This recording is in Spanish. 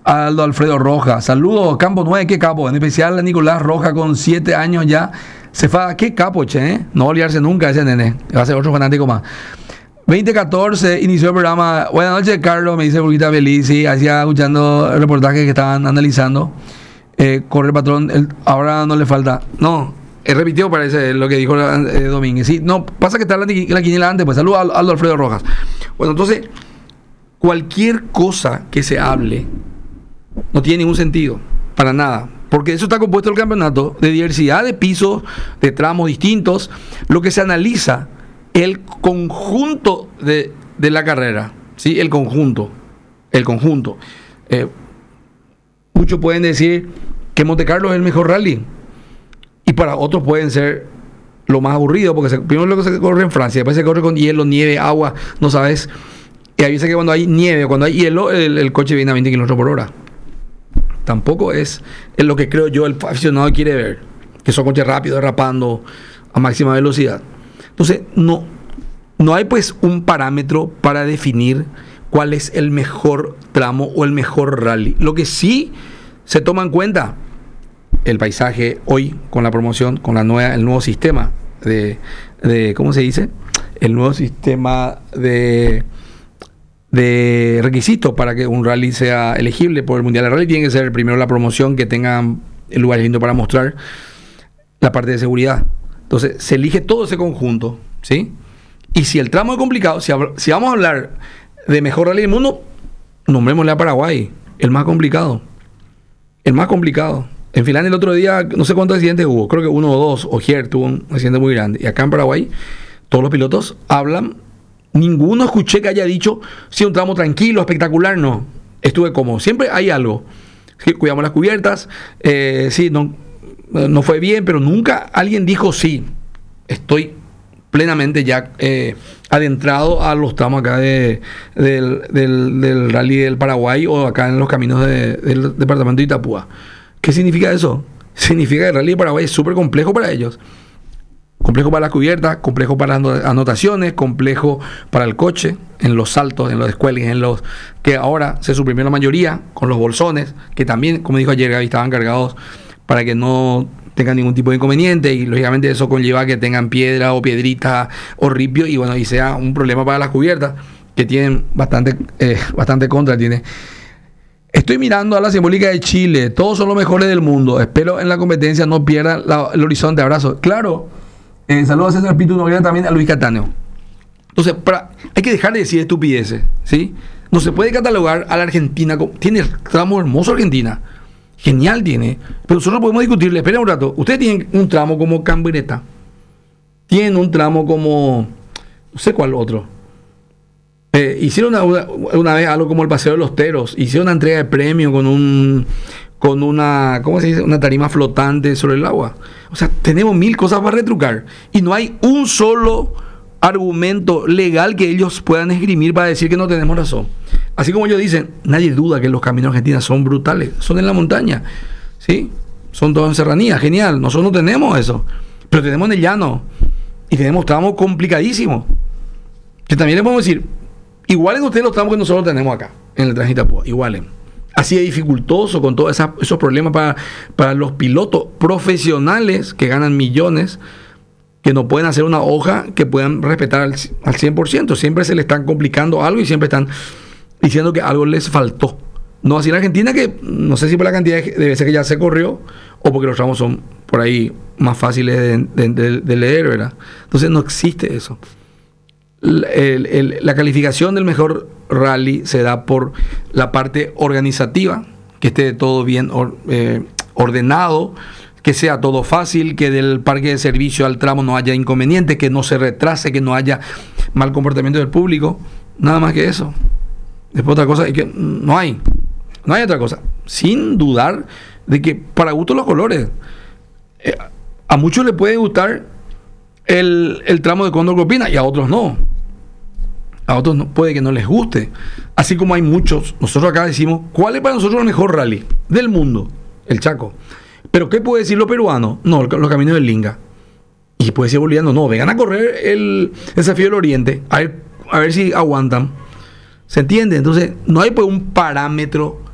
Aldo Alfredo Rojas. Saludos, Campo 9, qué capo. En especial a Nicolás Rojas con 7 años ya. Se fa, qué capo, che. No va a olvidarse nunca ese nene. Va a ser otro fanático más. 2014 inició el programa. Buenas noches, Carlos, me dice Burguita Belici. Hacía escuchando el reportaje que estaban analizando. Corre el patrón, ahora no le falta. No, repitió parece lo que dijo Domínguez. Sí, no, pasa que está la quiniela antes. Pues saludos a Aldo Alfredo Rojas. Bueno, entonces, cualquier cosa que se hable no tiene ningún sentido, para nada. Porque eso está compuesto el campeonato de diversidad de pisos, de tramos distintos. Lo que se analiza el conjunto de la carrera, ¿sí? El conjunto. Muchos pueden decir que Montecarlo es el mejor rally, y para otros pueden ser lo más aburrido, porque primero lo que se corre en Francia, después se corre con hielo, nieve, agua, no sabes. Y avisa que cuando hay nieve, cuando hay hielo, el coche viene a 20 kilómetros por hora. Tampoco es lo que creo yo el aficionado quiere ver, que son coches rápidos, derrapando a máxima velocidad. Entonces, no hay pues un parámetro para definir cuál es el mejor tramo o el mejor rally. Lo que sí se toma en cuenta, el paisaje hoy con la promoción, con el nuevo sistema de ¿cómo se dice? El nuevo sistema de requisitos para que un rally sea elegible por el Mundial de Rally. Tiene que ser primero la promoción, que tengan el lugar lindo para mostrar, la parte de seguridad. Entonces se elige todo ese conjunto, ¿sí? Y si el tramo es complicado, si vamos a hablar de mejor rally del mundo, nombrémosle a Paraguay, el más complicado. En Finlandia el otro día, no sé cuántos accidentes hubo, creo que 1 o 2, Ogier tuvo un accidente muy grande. Y acá en Paraguay, todos los pilotos hablan. Ninguno escuché que haya dicho, sí, un tramo tranquilo, espectacular, no. Estuve cómodo. Siempre hay algo. Sí, cuidamos las cubiertas, sí, no fue bien, pero nunca alguien dijo, sí, estoy plenamente ya adentrado a los tramos acá del rally del Paraguay o acá en los caminos del departamento de Itapúa. ¿Qué significa eso? Significa que el rally de Paraguay es súper complejo para ellos. Complejo para las cubiertas, complejo para las anotaciones, complejo para el coche, en los saltos, en los descuelgues, que ahora se suprimió la mayoría, con los bolsones, que también, como dijo ayer Gaby, estaban cargados para que no tengan ningún tipo de inconveniente, y lógicamente eso conlleva que tengan piedra o piedrita o ripio, y bueno, y sea un problema para las cubiertas, que tienen bastante contra, tiene. Estoy mirando a la simbólica de Chile, todos son los mejores del mundo, espero en la competencia no pierdan el horizonte, abrazo. Claro. Saludos a César Pitu Noguera, también a Luis Catáneo. Entonces, hay que dejar de decir estupideces, ¿sí? No se puede catalogar a la Argentina tiene tramo hermoso Argentina, genial tiene, pero nosotros podemos discutirle. Esperen un rato, ustedes tienen un tramo como Cambreta, tienen un tramo como no sé cuál otro. Hicieron una vez algo como el Paseo de los Teros, hicieron una entrega de premio con una, ¿cómo se dice? Una tarima flotante sobre el agua. O sea, tenemos 1000 cosas para retrucar y no hay un solo argumento legal que ellos puedan esgrimir para decir que no tenemos razón. Así como ellos dicen, nadie duda que los caminos de Argentina son brutales, son en la montaña, ¿sí? Son todas en serranía, genial. Nosotros no tenemos eso, pero tenemos en el llano y tenemos tramos complicadísimos, que también les podemos decir, igualen ustedes los tramos que nosotros tenemos acá en el Tránsito Itapúa, igualen. Así de dificultoso, con todos esos problemas para los pilotos profesionales que ganan millones, que no pueden hacer una hoja que puedan respetar al 100%. Siempre se le están complicando algo y siempre están diciendo que algo les faltó. No así en Argentina, que no sé si por la cantidad de veces que ya se corrió o porque los tramos son por ahí más fáciles de leer, ¿verdad? Entonces no existe eso. La calificación del mejor rally se da por la parte organizativa, que esté todo bien ordenado, que sea todo fácil, que del parque de servicio al tramo no haya inconvenientes, que no se retrase, que no haya mal comportamiento del público, nada más que eso. Después otra cosa es que no hay otra cosa, sin dudar de que para gusto los colores, a muchos les puede gustar el tramo de Cóndor Copina y a otros no. A otros puede que no les guste. Así como hay muchos, nosotros acá decimos, ¿cuál es para nosotros el mejor rally del mundo? El Chaco. ¿Pero qué puede decir los peruanos? No, los caminos del Linga. Y puede decir boliviano, no, vengan a correr el desafío del Oriente, a ver si aguantan. ¿Se entiende? Entonces, no hay pues un parámetro